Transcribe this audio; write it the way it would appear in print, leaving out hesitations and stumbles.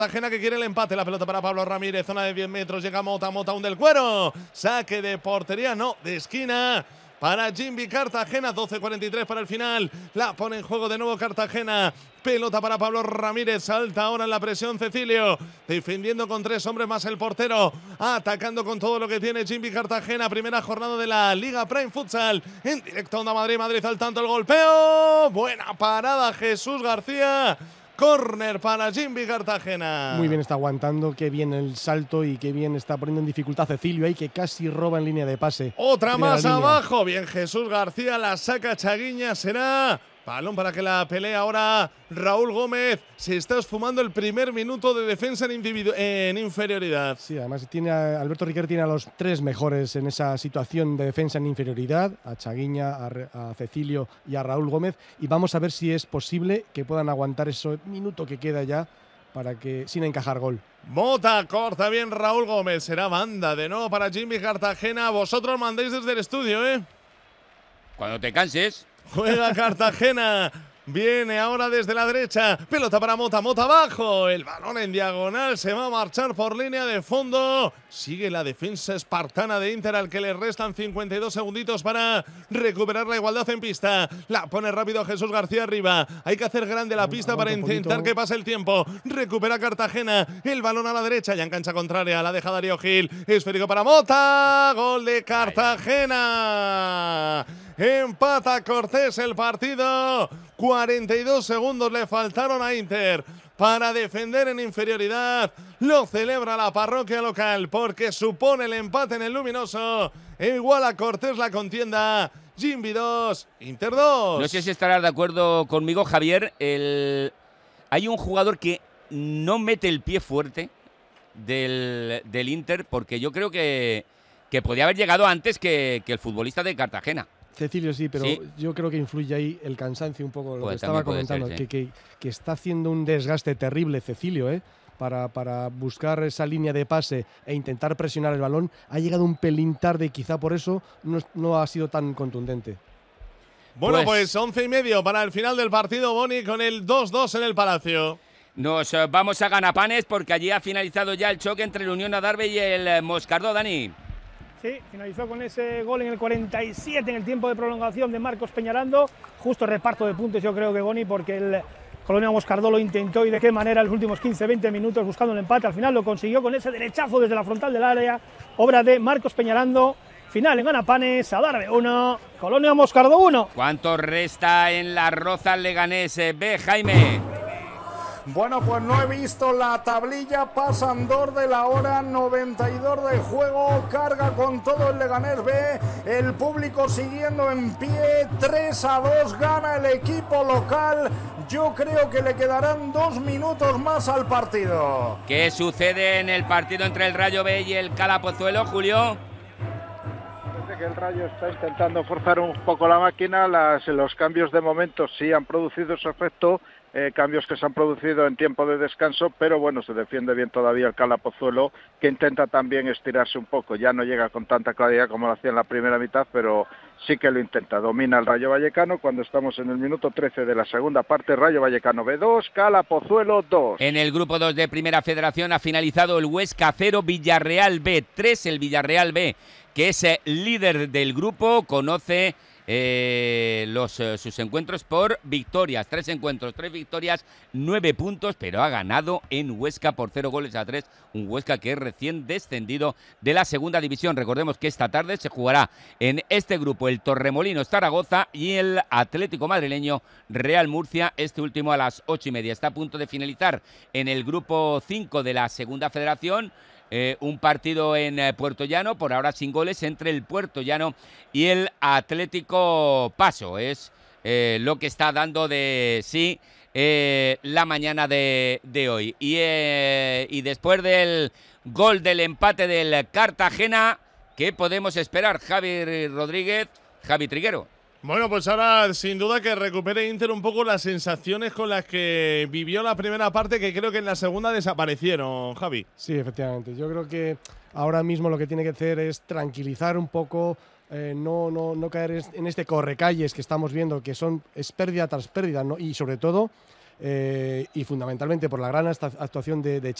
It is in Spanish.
Cartagena que quiere el empate, la pelota para Pablo Ramírez, zona de 10 metros, llega Mota, Mota un del cuero, saque de portería, no, de esquina para Jimby Cartagena, 12:43 para el final, la pone en juego de nuevo Cartagena, pelota para Pablo Ramírez, salta ahora en la presión Cecilio, defendiendo con 3 hombres más el portero, atacando con todo lo que tiene Jimby Cartagena, primera jornada de la Liga Prime Futsal, en directo a Onda Madrid, Madrid al tanto el golpeo, buena parada Jesús García. Córner para Jimby Cartagena. Muy bien está aguantando, qué bien el salto y qué bien está poniendo en dificultad Cecilio ahí, que casi roba en línea de pase. Otra más abajo, bien Jesús García, la saca Chaguiña, será balón para que la pelee ahora Raúl Gómez. Se está esfumando el primer minuto de defensa en inferioridad. Sí, además Alberto Riquer tiene a los 3 mejores en esa situación de defensa en inferioridad, a Chaguiña, a Cecilio y a Raúl Gómez, y vamos a ver si es posible que puedan aguantar ese minuto que queda ya para que sin encajar gol. Mota, corta bien Raúl Gómez, será banda de nuevo para Jimby Cartagena. Vosotros mandéis desde el estudio, ¿eh? Cuando te canses. Juega Cartagena. Viene ahora desde la derecha. Pelota para Mota. Mota abajo. El balón en diagonal. Se va a marchar por línea de fondo. Sigue la defensa espartana de Inter al que le restan 52 segunditos para recuperar la igualdad en pista. La pone rápido Jesús García arriba. Hay que hacer grande la pista para intentar que pase el tiempo. Recupera Cartagena. El balón a la derecha. Ya en cancha contraria. La deja Darío Gil. Esférico para Mota. Gol de Cartagena. Empata Cortés el partido. 42 segundos le faltaron a Inter para defender en inferioridad. Lo celebra la parroquia local porque supone el empate en el Luminoso. Igual a Cortés la contienda. Jimby 2, Inter 2. No sé si estarás de acuerdo conmigo, Javier. Hay un jugador que no mete el pie fuerte del Inter porque yo creo que podía haber llegado antes que el futbolista de Cartagena. Cecilio sí, pero sí, yo creo que influye ahí el cansancio un poco, lo que estaba comentando, ser, sí. que está haciendo un desgaste terrible Cecilio, para buscar esa línea de pase e intentar presionar el balón. Ha llegado un pelín tarde y quizá por eso no ha sido tan contundente. Bueno, pues 11:30 para el final del partido, Boni, con el 2-2 en el Palacio. Nos vamos a Ganapanes porque allí ha finalizado ya el choque entre el Unión Adarve y el Moscardó, Dani. Sí, finalizó con ese gol en el 47 en el tiempo de prolongación de Marcos Peñarando. Justo reparto de puntos, yo creo que Boni, porque el Colonia Moscardó lo intentó y de qué manera en los últimos 15-20 minutos buscando el empate. Al final lo consiguió con ese derechazo desde la frontal del área, obra de Marcos Peñarando. Final en Ganapanes, Adarve 1, Colonia Moscardó 1. ¿Cuánto resta en la Rozas Leganés? Ve, Jaime. Bueno, pues no he visto la tablilla, pasan 2 de la hora, 92 de juego, carga con todo el Leganés B, el público siguiendo en pie, 3-2, gana el equipo local, yo creo que le quedarán 2 minutos más al partido. ¿Qué sucede en el partido entre el Rayo B y el Cala Pozuelo, Julio? Parece que el Rayo está intentando forzar un poco la máquina, los cambios de momento sí han producido su efecto, cambios que se han producido en tiempo de descanso, pero bueno, se defiende bien todavía el Cala Pozuelo, que intenta también estirarse un poco, ya no llega con tanta claridad como lo hacía en la primera mitad, pero sí que lo intenta, domina el Rayo Vallecano cuando estamos en el minuto 13 de la segunda parte, Rayo Vallecano B2, Cala Pozuelo 2. En el grupo 2 de Primera Federación ha finalizado el Huesca 0, Villarreal B 3, el Villarreal B, que es líder del grupo, conoce sus encuentros por victorias, 3 encuentros, 3 victorias, 9 puntos, pero ha ganado en Huesca por 0-3, un Huesca que es recién descendido de la segunda división. Recordemos que esta tarde se jugará en este grupo el Torremolinos Zaragoza y el Atlético Madrileño Real Murcia, este último a las 8:30. Está a punto de finalizar en el grupo 5 de la Segunda Federación. Un partido en Puerto Llano, por ahora sin goles, entre el Puerto Llano y el Atlético Paso. Es lo que está dando de sí la mañana de hoy. Y después del gol del empate del Cartagena, ¿qué podemos esperar, Javi Rodríguez, Javi Triguero? Bueno, pues ahora sin duda que recupere Inter un poco las sensaciones con las que vivió la primera parte, que creo que en la segunda desaparecieron, Javi. Sí, efectivamente. Yo creo que ahora mismo lo que tiene que hacer es tranquilizar un poco, no caer en este correcalles que estamos viendo, que es pérdida tras pérdida, ¿no? Y sobre todo y fundamentalmente por la gran actuación de